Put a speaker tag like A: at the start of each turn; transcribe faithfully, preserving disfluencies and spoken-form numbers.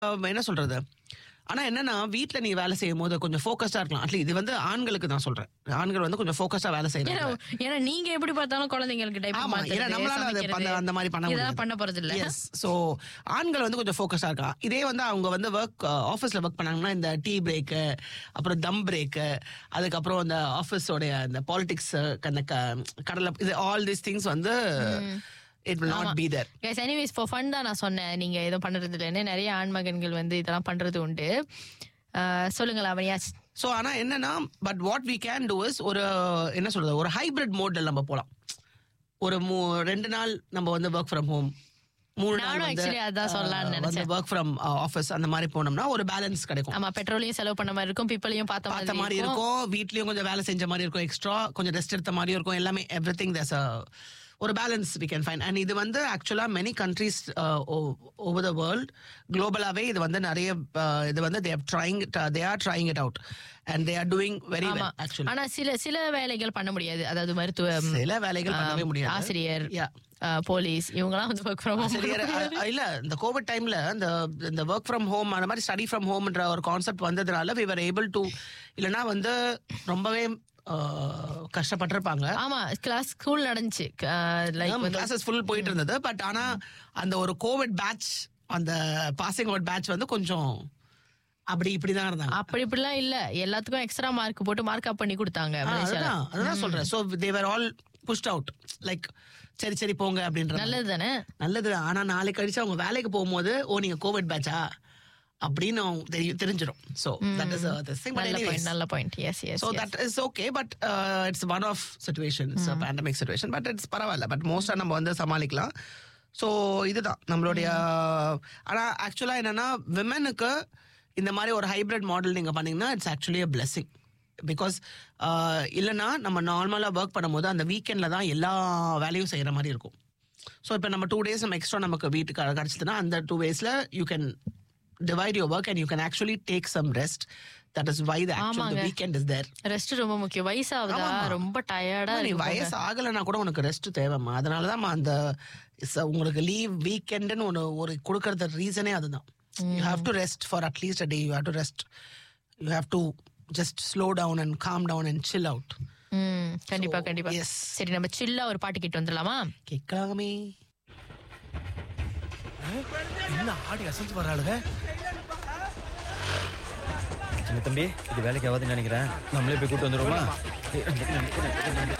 A: என்ன சொல்றது, ஆனா என்னன்னா வீட்ல நீ வேலை செய்யும் போது கொஞ்சம் ஃபோக்கஸ்டா இருக்கலாம். அட்லீஸ்ட் இது வந்து ஆண்களுக்கு நான் சொல்றேன். ஆண்கள் வந்து கொஞ்சம் ஃபோக்கஸ்டா வேலை செய்யறாங்க.
B: ஏன்னா நீங்க எப்படி பார்த்தாலும் குழந்தைங்களுக்கு டைப்பர்
A: ஆமா, ஏன்னா
B: மாத்துறது,
A: நம்மளால அது
B: சமைக்கிறது,
A: பண்ண- அந்த மாதிரி பண்ண
B: இதெல்லாம்
A: முடியாது.
B: பண்ண போறது இல்ல.
A: எஸ். ஸோ ஆண்கள் வந்து கொஞ்சம் ஃபோக்கஸ்டா இருக்கலாம். இதே வந்து அவங்க வந்து ஒர்க் ஆஃபீஸ்ல ஒர்க் பண்ணாங்கன்னா இந்த டீ பிரேக்கு, அப்புறம் தம் பிரேக்கு, அதுக்கப்புறம் அந்த ஆஃபீஸோடைய அந்த பாலிடிக்ஸ், அந்த க- கடலை, இது ஆல் தீஸ் திங்ஸ் வந்து it will not be there.
B: Guys, anyways, for fun தான் நான் சொன்னேன். நீங்க எதுவும் பண்றது இல்லைன்னு. நிறைய ஆண்மகன்கள் வந்து இதெல்லாம் பண்றது உண்டு. சொல்லுங்களா அவனியாச்.
A: ஸோ ஆனா என்னன்னா, but what we can do is, ஒரு என்ன சொல்றது, ஒரு ஹைபிரிட் மோட்ல நம்ம போலாம். ஒரு மூ- ரெண்டு நாள் நம்ம வந்து ஒர்க் ஃப்ரம் ஹோம், மூணு நாள்
B: நானும்
A: வந்து
B: actually அதான் சொல்லலாம்னு நினைச்சேன்.
A: ஒர்க் ஃப்ரம் ஆஃபீஸ், அந்த மாதிரி போனோம்னா ஒரு பேலன்ஸ் கிடைக்கும்.
B: ஆமா, பெட்ரோலையும் செலவு பண்ண மாதிரி இருக்கும், பீப்பிளையும் பார்த்த
A: பார்த்த மாதிரி
B: மாதிரி இருக்கும்.
A: இருக்கும், வீட்லயும் கொஞ்சம் வேலை செஞ்ச மாதிரி இருக்கும், எக்ஸ்ட்ரா கொஞ்சம் ரெஸ்ட் எடுத்த மாதிரி இருக்கும், எல்லாமே எவ்ரி திங் தேர்ஸ் ஒரு balance we can find. And இது வந்து ஆக்சுவலா many countries over the world, குளோபலாவே இது வந்து நிறைய uh, இது வந்து they are trying they are trying it out and they are doing very
B: ஆமா.
A: Well actually.
B: ஆனா சில சில வேலைகள் பண்ண முடியாது. அதாவது மருத்துவம்,
A: சில வேலைகள் பண்ணவே முடியாது.
B: ஆசிரியர்,
A: Yeah.
B: போலீஸ், இவங்கலாம் வந்து ஒர்க் ஃப்ரம் ஹோம்.
A: ஆசிரியர், அ- இல்ல இந்த கோவிட் டைம்ல இந்த இந்த ஒர்க் ஃப்ரம் ஹோம், அந்த மாதிரி ஸ்டடி ஃப்ரம் ஹோம்ன்ற ஒரு கான்செப்ட் வந்ததுனால we were able to, இல்லனா வந்து ரொம்பவே அஹ், கஷ்டப்பட்டிருப்பாங்க.
B: ஆமா, கிளாஸ் ஸ்கூல் நடந்துச்சு. லைக்
A: கிளாஸஸ் ஃபுல் போயிட்டு இருந்தது. பட் ஆனா அந்த ஒரு கோவிட் பேட்ச், அந்த பாசிங் அவுட் பேட்ச் வந்து கொஞ்சம் அப்படி இப்படிதான் இருந்தாங்க.
B: அப்படி இப்படிலாம் இல்ல, எல்லாத்துக்கும் எக்ஸ்ட்ரா மார்க் போட்டு மார்க் அப் பண்ணி கொடுத்தாங்க
A: ஆ,
B: மலேசியால.
A: அதுதான் அதுதான் சொல்றேன். So they were all pushed out, like சரி சரி போங்க அப்படின்ற.
B: நல்லது தானே.
A: நல்லது. ஆனா நாளைக்கு கழிச்சு அவங்க வேலைக்கு போகும்போது, ஓ நீங்க கோவிட் பேட்சா அப்படின்னு அவங்க தெரி- தெரிஞ்சிடும். So that is uh, the thing. But
B: நல்ல
A: anyways,
B: பாயிண்ட், நல்ல point. S S.
A: so that is okay, but uh, it's one off situation, it's a pandemic situation, but it's பரவாயில்ல. பட் மோஸ்டா நம்ம வந்து சமாளிக்கலாம். ஸோ இதுதான் நம்மளுடைய. ஆனா ஆக்சுவலா என்னன்னா, விமெனுக்கு இந்த மாதிரி ஒரு ஹைபிரிட் மாடல் நீங்க பண்ணீங்கன்னா it's actually a blessing. Because இல்லைன்னா நம்ம நார்மலாக ஒர்க் பண்ணும்போது அந்த வீக்கெண்ட்ல தான் எல்லா வேலையும் செய்யற மாதிரி இருக்கும். ஸோ இப்போ நம்ம டூ டேஸ் நம்ம எக்ஸ்ட்ரா நமக்கு வீட்டுக்கு கிடைச்சதுன்னா, அந்த டூ டேஸ்ல you can divide your work and you can actually take some rest. That is why the actual the weekend is there.
B: Rest ரொம்ப முக்கியம். வயசாகுதா, ரொம்ப டயர்டா
A: நீ
B: இருக்கு.
A: வயசு ஆகலைன்னா கூட உனக்கு ரெஸ்ட் தேவைம்மா. அதனாலதான் அந்த ச- உங்களுக்கு லீவ் வீக்கெண்டுன்னு ஒன்று ஒரு கொடுக்கறது ரீசனே அதுதான். You have to rest for at least a day. You have to rest. You have to just slow down and calm down and chill out.
B: ம், கண்டிப்பா
A: So,
B: கண்டிப்பா.
A: yes.
B: சரி, நம்ம சில்லா ஒரு பாட்டு கேட்டு வந்துடலாமா?
A: கேட்கலாமே.
C: என்ன ஆடி அசைஞ்சு வர்றாளுங்க? சின்ன தம்பி, இது வேலைக்கு ஆகாதுன்னு நினைக்கிறேன். நம்மளே போய் கூட்டு வந்துருவோமா?